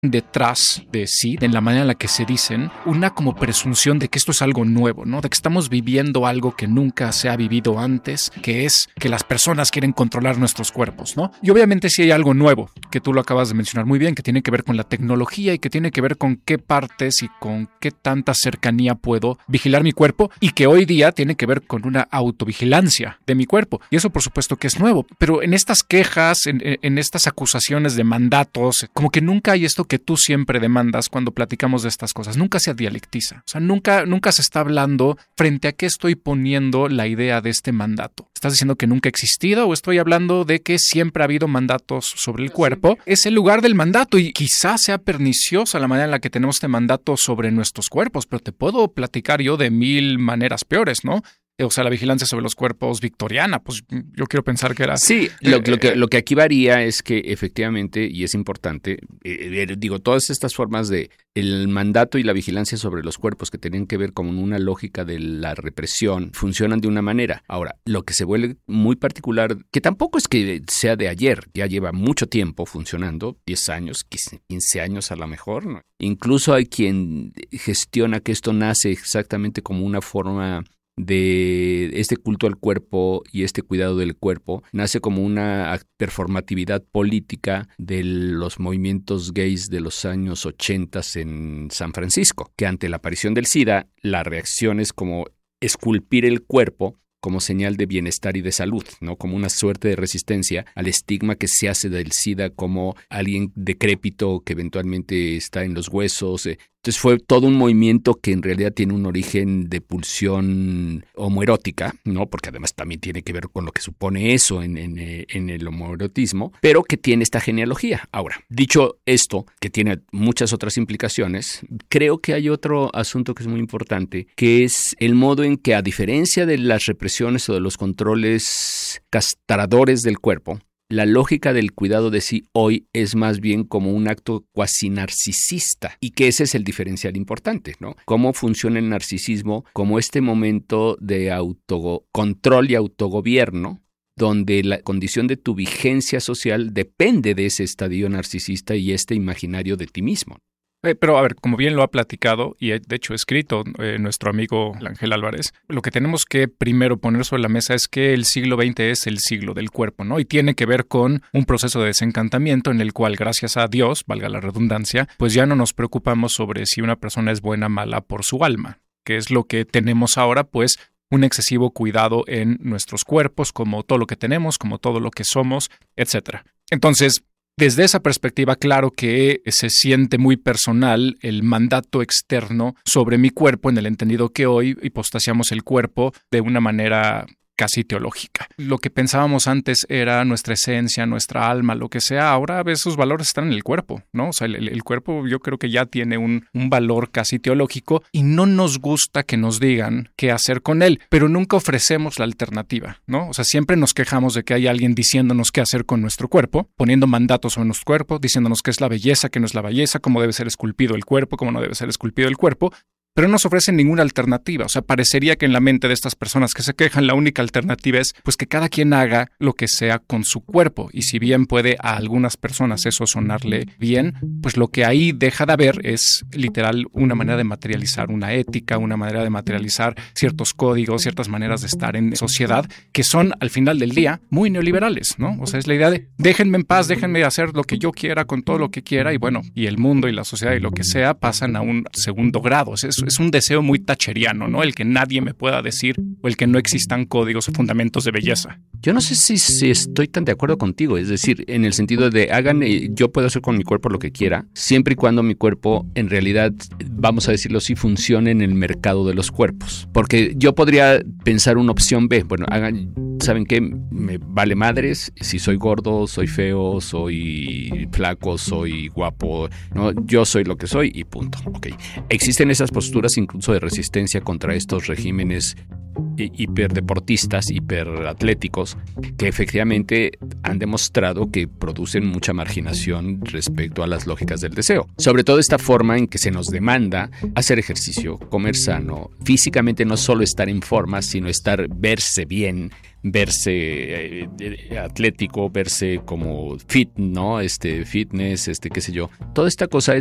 detrás de sí, en la manera en la que se dicen, una como presunción de que esto es algo nuevo, ¿no? De que estamos viviendo algo que nunca se ha vivido antes, que es que las personas quieren controlar nuestros cuerpos, ¿no? Y obviamente sí hay algo nuevo, que tú lo acabas de mencionar muy bien, que tiene que ver con la tecnología y que tiene que ver con qué partes y con qué tanta cercanía puedo vigilar mi cuerpo, y que hoy día tiene que ver con una autovigilancia de mi cuerpo. Y eso por supuesto que es nuevo, pero en estas quejas, en estas acusaciones de mandatos, como que nunca hay esto que tú siempre demandas cuando platicamos de estas cosas. Nunca se dialectiza. O sea, nunca se está hablando frente a qué estoy poniendo la idea de este mandato. ¿Estás diciendo que nunca ha existido o estoy hablando de que siempre ha habido mandatos sobre el cuerpo? Es el lugar del mandato y quizás sea perniciosa la manera en la que tenemos este mandato sobre nuestros cuerpos, pero te puedo platicar yo de 1000 maneras peores, ¿no? O sea, la vigilancia sobre los cuerpos victoriana, pues yo quiero pensar que era... Sí, lo que aquí varía es que efectivamente, y es importante, todas estas formas de el mandato y la vigilancia sobre los cuerpos que tenían que ver con una lógica de la represión, funcionan de una manera. Ahora, lo que se vuelve muy particular, que tampoco es que sea de ayer, ya lleva mucho tiempo funcionando, 10 años, 15 años a lo mejor, ¿no? Incluso hay quien gestiona que esto nace exactamente como una forma de este culto al cuerpo y este cuidado del cuerpo, nace como una performatividad política de los movimientos gays de los años 80 en San Francisco, que ante la aparición del SIDA, la reacción es como esculpir el cuerpo como señal de bienestar y de salud, ¿no? Como una suerte de resistencia al estigma que se hace del SIDA como alguien decrépito que eventualmente está en los huesos. Entonces fue todo un movimiento que en realidad tiene un origen de pulsión homoerótica, ¿no? Porque además también tiene que ver con lo que supone eso en el homoerotismo, pero que tiene esta genealogía. Ahora, dicho esto, que tiene muchas otras implicaciones, creo que hay otro asunto que es muy importante, que es el modo en que, a diferencia de las represiones o de los controles castradores del cuerpo, la lógica del cuidado de sí hoy es más bien como un acto cuasi narcisista, y que ese es el diferencial importante, ¿no? Cómo funciona el narcisismo como este momento de autocontrol y autogobierno, donde la condición de tu vigencia social depende de ese estadio narcisista y este imaginario de ti mismo. Pero a ver, como bien lo ha platicado y de hecho escrito nuestro amigo Ángel Álvarez, lo que tenemos que primero poner sobre la mesa es que el siglo XX es el siglo del cuerpo, ¿no? Y tiene que ver con un proceso de desencantamiento en el cual, gracias a Dios, valga la redundancia, pues ya no nos preocupamos sobre si una persona es buena o mala por su alma, que es lo que tenemos ahora, pues un excesivo cuidado en nuestros cuerpos, como todo lo que tenemos, como todo lo que somos, etc. Entonces, desde esa perspectiva, claro que se siente muy personal el mandato externo sobre mi cuerpo, en el entendido que hoy hipostasiamos el cuerpo de una manera casi teológica. Lo que pensábamos antes era nuestra esencia, nuestra alma, lo que sea. Ahora esos valores están en el cuerpo, ¿no? O sea, el cuerpo yo creo que ya tiene un valor casi teológico y no nos gusta que nos digan qué hacer con él, pero nunca ofrecemos la alternativa, ¿no? O sea, siempre nos quejamos de que hay alguien diciéndonos qué hacer con nuestro cuerpo, poniendo mandatos sobre nuestro cuerpo, diciéndonos qué es la belleza, qué no es la belleza, cómo debe ser esculpido el cuerpo, cómo no debe ser esculpido el cuerpo, pero no nos ofrecen ninguna alternativa. O sea, parecería que en la mente de estas personas que se quejan, la única alternativa es pues que cada quien haga lo que sea con su cuerpo. Y si bien puede a algunas personas eso sonarle bien, pues lo que ahí deja de haber es literal una manera de materializar una ética, una manera de materializar ciertos códigos, ciertas maneras de estar en sociedad que son al final del día muy neoliberales, ¿no? O sea, es la idea de déjenme en paz, déjenme hacer lo que yo quiera con todo lo que quiera y bueno, y el mundo y la sociedad y lo que sea pasan a un segundo grado. Es un deseo muy thatcheriano, ¿no? El que nadie me pueda decir o el que no existan códigos o fundamentos de belleza. Yo no sé si estoy tan de acuerdo contigo, es decir, en el sentido de yo puedo hacer con mi cuerpo lo que quiera, siempre y cuando mi cuerpo en realidad, vamos a decirlo así, funcione en el mercado de los cuerpos. Porque yo podría pensar una opción B, bueno, ¿saben qué? Me vale madres si soy gordo, soy feo, soy flaco, soy guapo, ¿no? Yo soy lo que soy y punto. Okay. Existen esas posturas incluso de resistencia contra estos regímenes hiperdeportistas, hiperatléticos, que efectivamente han demostrado que producen mucha marginación respecto a las lógicas del deseo. Sobre todo esta forma en que se nos demanda hacer ejercicio, comer sano, físicamente no solo estar en forma, sino verse bien, verse atlético, verse como fit, ¿no? Fitness, qué sé yo. Toda esta cosa